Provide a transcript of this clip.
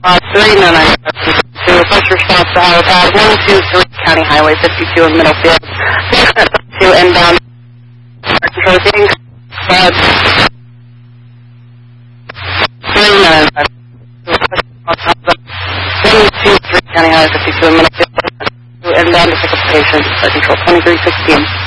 399 first response to Howard 123 County Highway 52 in Middlefield. 2 inbound. Control getting 399 123 County Highway 52 in Middlefield. 2 inbound to pick up patient. Control 2316.